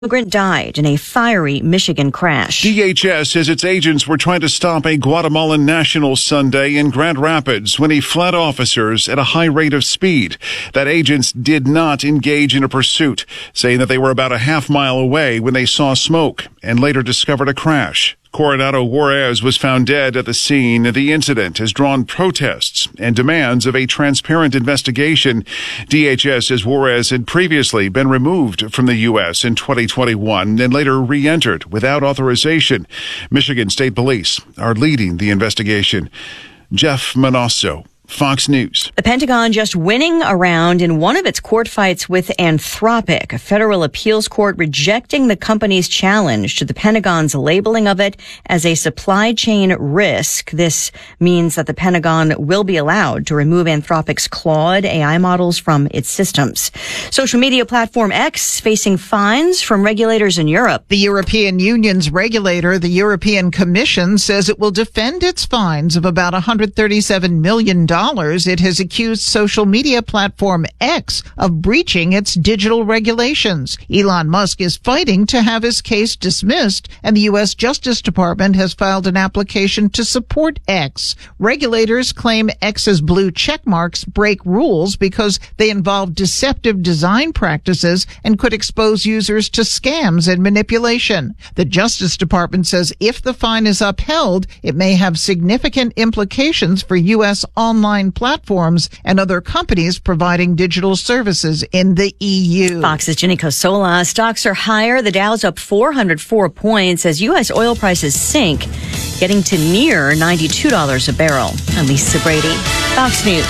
Immigrant died in a fiery Michigan crash. DHS says its agents were trying to stop a Guatemalan national Sunday in Grand Rapids when he fled officers at a high rate of speed. That agents did not engage in a pursuit, saying that they were about a half-mile away when they saw smoke and later discovered a crash. Coronado Juarez was found dead at the scene. The incident has drawn protests and demands of a transparent investigation. DHS says Juarez had previously been removed from the U.S. in 2021 and later re-entered without authorization. Michigan State Police are leading the investigation. Jeff Manasso, Fox News. The Pentagon just winning a round in one of its court fights with Anthropic, a federal appeals court rejecting the company's challenge to the Pentagon's labeling of it as a supply chain risk. This means that the Pentagon will be allowed to remove Anthropic's Claude AI models from its systems. Social media platform X facing fines from regulators in Europe. The European Union's regulator, the European Commission, says it will defend its fines of about $137 million. It has accused social media platform X of breaching its digital regulations. Elon Musk is fighting to have his case dismissed, and the U.S. Justice Department has filed an application to support X. Regulators claim X's blue check marks break rules because they involve deceptive design practices and could expose users to scams and manipulation. The Justice Department says if the fine is upheld, it may have significant implications for U.S. online platforms and other companies providing digital services in the EU. Fox's Ginny Cosola. Stocks are higher. The Dow's up 404 points as U.S. oil prices sink, getting to near $92 a barrel. I'm Lisa Brady, Fox News.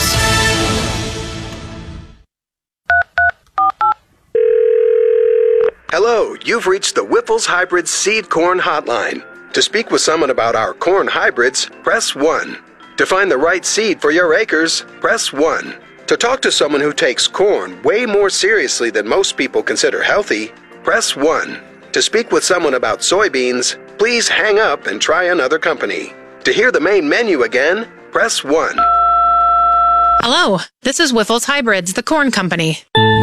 Hello, you've reached the Wyffels Hybrid Seed Corn Hotline. To speak with someone about our corn hybrids, press 1. To find the right seed for your acres, press 1. To talk to someone who takes corn way more seriously than most people consider healthy, press 1. To speak with someone about soybeans, please hang up and try another company. To hear the main menu again, press 1. Hello, this is Wyffels Hybrids, the corn company.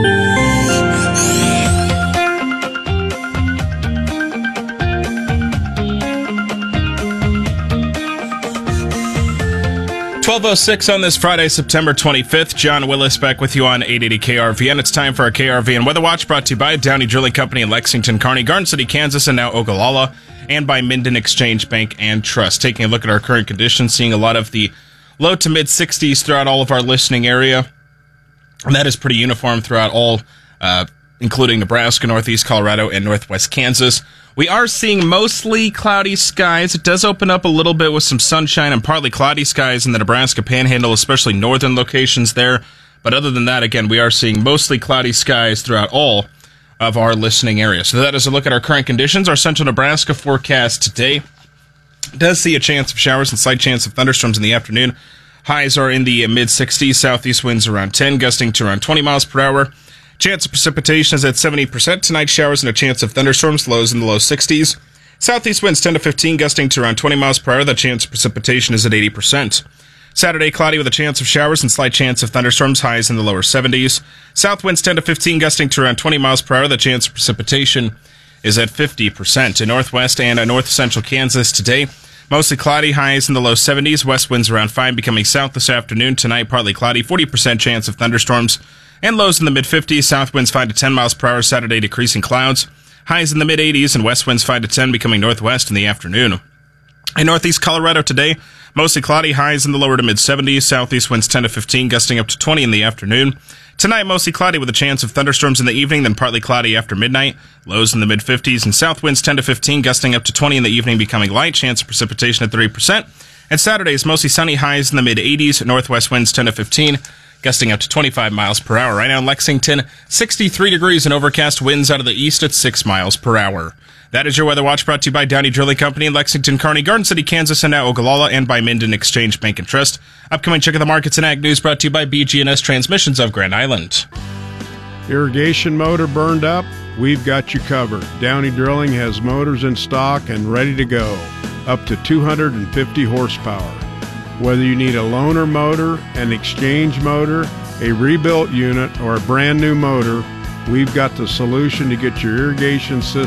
12:06 on this Friday, September 25th. John Willis back with you on 880 KRVN. It's time for our KRVN Weather Watch, brought to you by Downey Drilling Company in Lexington, Kearney, Garden City, Kansas, and now Ogallala, and by Minden Exchange Bank and Trust. Taking a look at our current conditions, seeing a lot of the low to mid 60s throughout all of our listening area, and that is pretty uniform throughout all, including Nebraska, Northeast Colorado, and Northwest Kansas. We are seeing mostly cloudy skies. It does open up a little bit with some sunshine and partly cloudy skies in the Nebraska Panhandle, especially northern locations there. But other than that, again, we are seeing mostly cloudy skies throughout all of our listening area. So that is a look at our current conditions. Our central Nebraska forecast today does see a chance of showers and slight chance of thunderstorms in the afternoon. Highs are in the mid-60s, southeast winds around 10, gusting to around 20 miles per hour. Chance of precipitation is at 70%. Tonight, showers and a chance of thunderstorms, lows in the low 60s. Southeast winds 10 to 15, gusting to around 20 miles per hour. The chance of precipitation is at 80%. Saturday, cloudy with a chance of showers and slight chance of thunderstorms, highs in the lower 70s. South winds 10 to 15, gusting to around 20 miles per hour. The chance of precipitation is at 50%. In northwest and north central Kansas today, mostly cloudy, highs in the low 70s. West winds around 5, becoming south this afternoon. Tonight, partly cloudy, 40% chance of thunderstorms, and lows in the mid-50s. South winds 5 to 10 miles per hour. Saturday, decreasing clouds. Highs in the mid-80s, and west winds 5 to 10, becoming northwest in the afternoon. In northeast Colorado today, mostly cloudy, highs in the lower to mid-70s. Southeast winds 10 to 15, gusting up to 20 in the afternoon. Tonight, mostly cloudy with a chance of thunderstorms in the evening, then partly cloudy after midnight. Lows in the mid-50s, and south winds 10 to 15, gusting up to 20 in the evening, becoming light. Chance of precipitation at 30%. And Saturday is mostly sunny, highs in the mid-80s. Northwest winds 10 to 15, gusting up to 25 miles per hour. Right now in Lexington, 63 degrees and overcast, winds out of the east at 6 miles per hour. That is your Weather Watch, brought to you by Downey Drilling Company in Lexington, Kearney, Garden City, Kansas, and now Ogallala, and by Minden Exchange Bank and Trust. Upcoming check of the markets and ag news brought to you by BG&S Transmissions of Grand Island. Irrigation motor burned up? We've got you covered. Downey Drilling has motors in stock and ready to go, up to 250 horsepower. Whether you need a loaner motor, an exchange motor, a rebuilt unit, or a brand new motor, We've got the solution to get your irrigation system